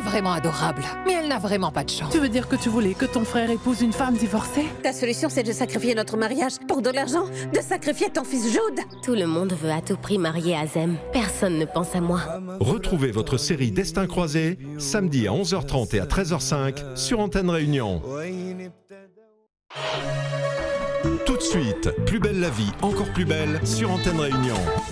vraiment adorable, mais elle n'a vraiment pas de chance. Tu veux dire que tu voulais que ton frère épouse une femme divorcée? Ta solution, c'est de sacrifier notre mariage pour de l'argent? De sacrifier ton fils Jude? Tout le monde veut à tout prix marier Azem. Personne ne pense à moi. Retrouvez votre série Destin croisé, samedi à 11h30 et à 13h05 sur Antenne Réunion. Tout de suite, Plus belle la vie, encore plus belle sur Antenne Réunion.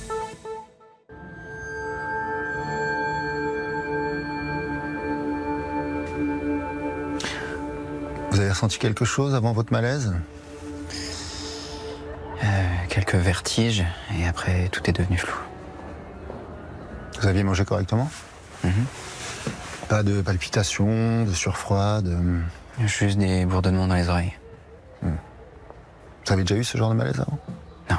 Vous avez ressenti quelque chose avant votre malaise? Quelques vertiges, et après tout est devenu flou. Vous aviez mangé correctement? Pas de palpitations, de surfroid, Juste des bourdonnements dans les oreilles. Vous avez déjà eu ce genre de malaise avant? Non.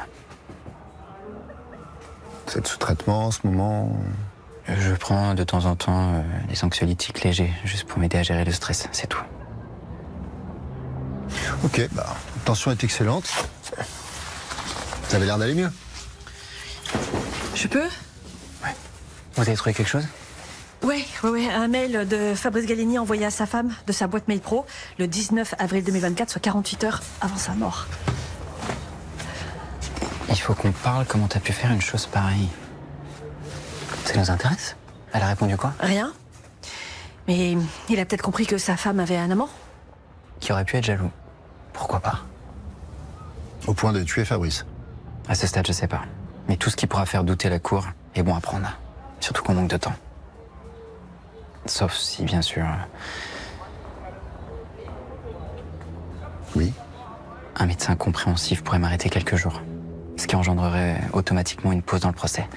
Vous êtes sous traitement en ce moment? Je prends de temps en temps des anxiolytiques légers, juste pour m'aider à gérer le stress, c'est tout. Ok, la tension est excellente. Vous avez l'air d'aller mieux. Je peux? Vous avez trouvé quelque chose? Ouais, un mail de Fabrice Galini envoyé à sa femme de sa boîte mail pro le 19 avril 2024, soit 48 heures avant sa mort. Il faut qu'on parle comment t'as pu faire une chose pareille. Ça nous intéresse? Elle a répondu quoi? Rien. Mais il a peut-être compris que sa femme avait un amant. Qui aurait pu être jaloux. Pourquoi pas? Au point de tuer Fabrice. À ce stade, je sais pas. Mais tout ce qui pourra faire douter la cour est bon à prendre. Surtout qu'on manque de temps. Sauf si, bien sûr... Oui. Un médecin compréhensif pourrait m'arrêter quelques jours. Ce qui engendrerait automatiquement une pause dans le procès.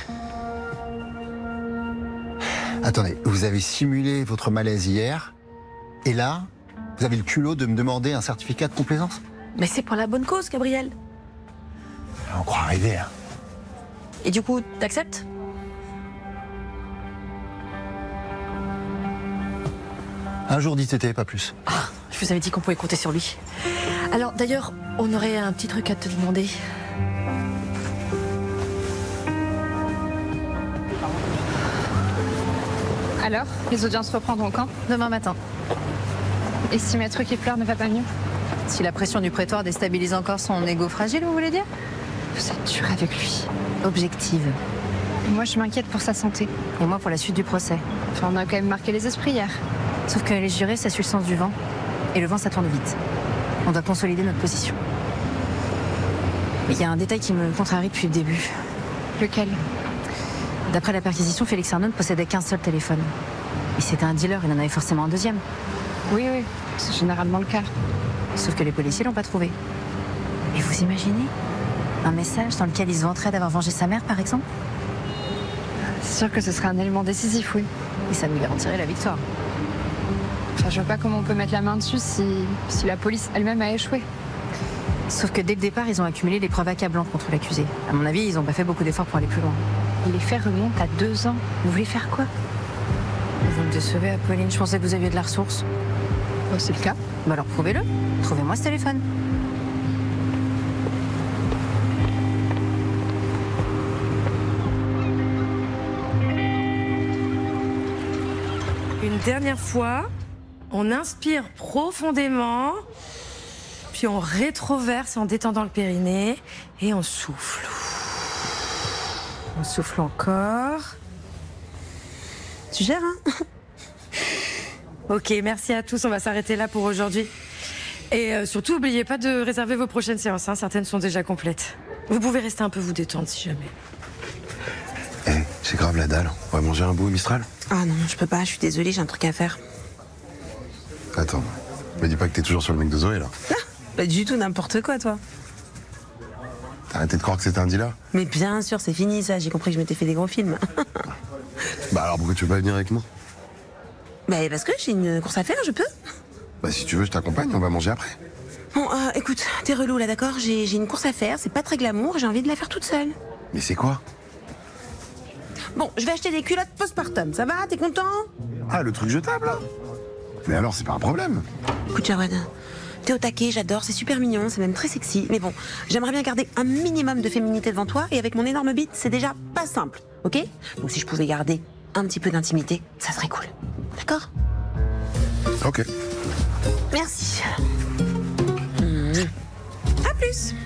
Attendez, vous avez simulé votre malaise hier, et là, vous avez le culot de me demander un certificat de complaisance? Mais c'est pour la bonne cause, Gabriel. On croit arriver, hein. Et du coup, t'acceptes? Un jour d'ITT, pas plus. Je vous avais dit qu'on pouvait compter sur lui. Alors, d'ailleurs, on aurait un petit truc à te demander. Alors, les audiences reprendront quand? Demain matin. Et si Maître Kepler ne va pas mieux? Si la pression du prétoire déstabilise encore son ego fragile, vous voulez dire? Vous êtes dur avec lui. Objective. Moi, je m'inquiète pour sa santé. Et moi pour la suite du procès. Enfin, on a quand même marqué les esprits hier. Sauf que les jurés, ça suit le sens du vent. Et le vent, ça tourne vite. On doit consolider notre position. Mais il y a un détail qui me contrarie depuis le début. Lequel? D'après la perquisition, Félix Arnaud ne possédait qu'un seul téléphone. Et c'était un dealer, il en avait forcément un deuxième. Oui, c'est généralement le cas. Sauf que les policiers l'ont pas trouvé. Et vous imaginez? Un message dans lequel il se vanterait d'avoir vengé sa mère, par exemple? C'est sûr que ce serait un élément décisif, oui. Et ça nous garantirait la victoire. Enfin, je vois pas comment on peut mettre la main dessus si la police elle-même a échoué. Sauf que dès le départ, ils ont accumulé les preuves accablantes contre l'accusé. À mon avis, ils n'ont pas fait beaucoup d'efforts pour aller plus loin. Les faits remontent à 2 ans. Vous voulez faire quoi? Vous me décevez, Apolline. Je pensais que vous aviez de la ressource. Oh, c'est le cas. Bah alors prouvez-le. Trouvez-moi ce téléphone. Une dernière fois, on inspire profondément, puis on rétroverse en détendant le périnée et on souffle. On souffle encore. Tu gères, hein? Ok, merci à tous. On va s'arrêter là pour aujourd'hui. Et surtout, n'oubliez pas de réserver vos prochaines séances. Hein. Certaines sont déjà complètes. Vous pouvez rester un peu vous détendre si jamais. C'est grave la dalle. On va manger un bout au Mistral? Ah non, je peux pas, je suis désolée, j'ai un truc à faire. Attends, me dis pas que t'es toujours sur le mec de Zoé, là. Ah, pas du tout, n'importe quoi, toi. T'as arrêté de croire que c'était un dealer? Mais bien sûr, c'est fini ça, j'ai compris que je m'étais fait des gros films. Bah alors pourquoi tu veux pas venir avec moi? Bah parce que j'ai une course à faire, je peux. Bah si tu veux, je t'accompagne, on va manger après. Bon, écoute, t'es relou là, d'accord? J'ai une course à faire, c'est pas très glamour, j'ai envie de la faire toute seule. Mais c'est quoi? Bon, je vais acheter des culottes postpartum, ça va? T'es content? Ah, le truc jetable, là? Mais alors, c'est pas un problème. Écoute, Jawad, t'es au taquet, j'adore, c'est super mignon, c'est même très sexy. Mais bon, j'aimerais bien garder un minimum de féminité devant toi, et avec mon énorme bite, c'est déjà pas simple, ok? Donc si je pouvais garder un petit peu d'intimité, ça serait cool. D'accord? D'accord? Ok. Merci. À plus.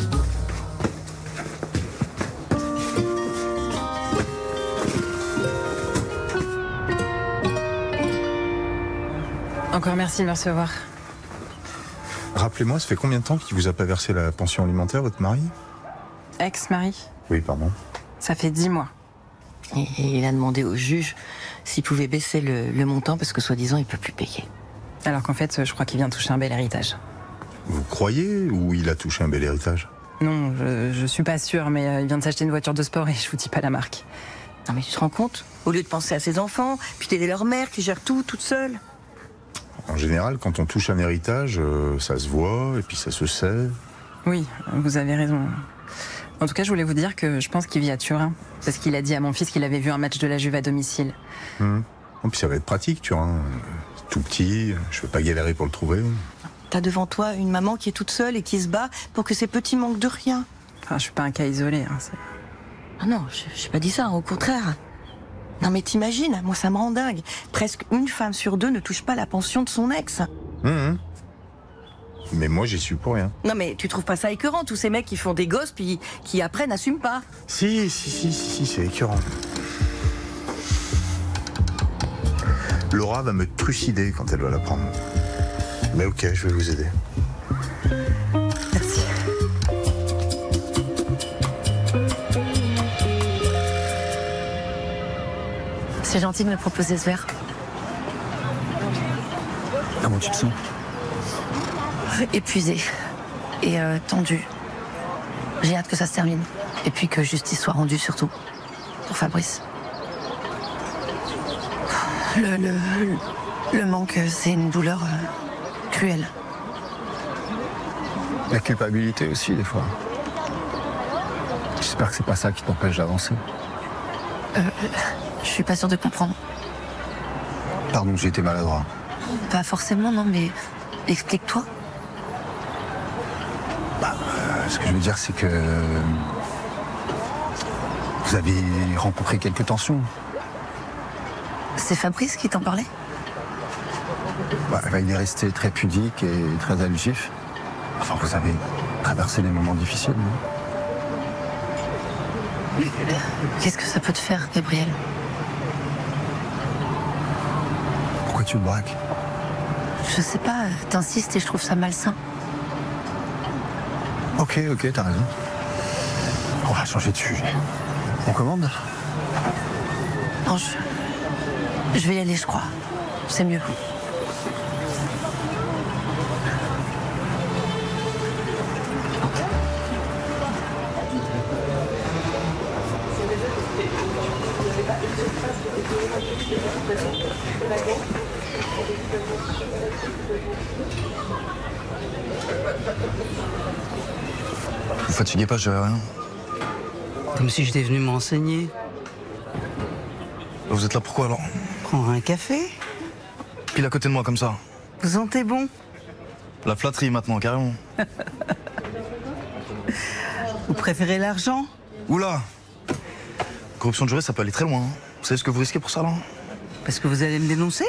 Encore merci de me recevoir. Rappelez-moi, ça fait combien de temps qu'il vous a pas versé la pension alimentaire, votre mari? Ex-mari. Oui, pardon. Ça fait 10 mois. Et il a demandé au juge s'il pouvait baisser le montant parce que soi-disant il peut plus payer. Alors qu'en fait, je crois qu'il vient toucher un bel héritage. Vous croyez ou il a touché un bel héritage? Non, je suis pas sûre, mais il vient de s'acheter une voiture de sport et je vous dis pas la marque. Non mais tu te rends compte? Au lieu de penser à ses enfants, puis d'aider leur mère qui gère tout toute seule. En général, quand on touche un héritage, ça se voit et puis ça se sait. Oui, vous avez raison. En tout cas, je voulais vous dire que je pense qu'il vit à Turin. Parce qu'il a dit à mon fils qu'il avait vu un match de la Juve à domicile. Et puis ça va être pratique, tu vois. Tout petit, je vais pas galérer pour le trouver. T'as devant toi une maman qui est toute seule et qui se bat pour que ses petits manquent de rien. Enfin, je suis pas un cas isolé. Ah non, j'ai pas dit ça, au contraire. Non mais t'imagines, moi ça me rend dingue. Presque une femme sur deux ne touche pas la pension de son ex. Mais moi, j'y suis pour rien. Non mais tu trouves pas ça écœurant, tous ces mecs qui font des gosses puis qui après n'assument pas? Si, c'est écœurant. Laura va me trucider quand elle va l'apprendre. Mais ok, je vais vous aider. Merci. C'est gentil de me proposer ce verre. Comment tu te sens? Épuisée et tendue. J'ai hâte que ça se termine. Et puis que justice soit rendue surtout. Pour Fabrice. Le manque, c'est une douleur cruelle. La culpabilité aussi, des fois. J'espère que c'est pas ça qui t'empêche d'avancer. Je suis pas sûre de comprendre. Pardon, j'ai été maladroit. Pas forcément, non, mais explique-toi. Ce que je veux dire, c'est que vous avez rencontré quelques tensions. C'est Fabrice qui t'en parlait? Il est resté très pudique et très allusif. Enfin, vous avez traversé des moments difficiles, non? Qu'est-ce que ça peut te faire, Gabriel? Pourquoi tu le braques? Je sais pas, t'insistes et je trouve ça malsain. Ok, t'as raison. On va changer de sujet. On commande? Non, je vais y aller, je crois. C'est mieux. Vous fatiguez pas, je dirais rien. Comme si j'étais venu m'enseigner. Vous êtes là pourquoi alors? Prendre un café? Pile à côté de moi comme ça. Vous sentez bon? La flatterie maintenant, carrément. Vous préférez l'argent? Oula! Corruption de juré, ça peut aller très loin. Hein. Vous savez ce que vous risquez pour ça là? Parce que vous allez me dénoncer?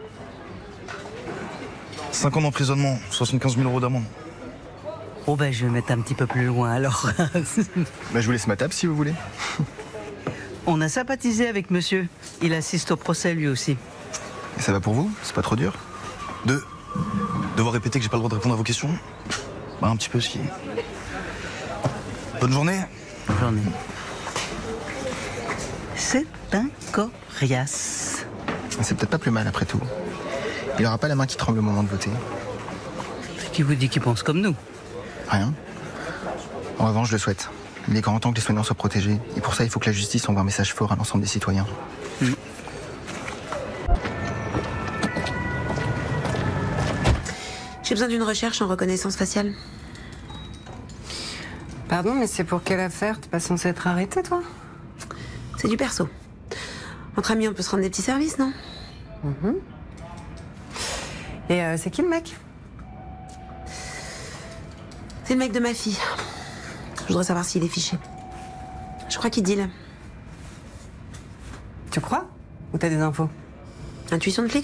5 ans d'emprisonnement, 75 000 € d'amende. Oh ben je vais mettre un petit peu plus loin alors. Je vous laisse ma table si vous voulez. On a sympathisé avec monsieur. Il assiste au procès lui aussi. Et ça va pour vous? C'est pas trop dur? Devoir répéter que j'ai pas le droit de répondre à vos questions? Un petit peu si. Bonne journée. Bonne journée. C'est un coriace. C'est peut-être pas plus mal après tout. Il aura pas la main qui tremble au moment de voter. Qui vous dit qu'il pense comme nous? Rien. En revanche, je le souhaite. Il est grand temps que les soignants soient protégés. Et pour ça, il faut que la justice envoie un message fort à l'ensemble des citoyens. J'ai besoin d'une recherche en reconnaissance faciale. Pardon, mais c'est pour quelle affaire? T'es pas censé être arrêté, toi? C'est du perso. Entre amis, on peut se rendre des petits services, non? Et c'est qui le mec? C'est le mec de ma fille. Je voudrais savoir s'il est fiché. Je crois qu'il deal. Tu crois? Ou t'as des infos? Intuition de flic,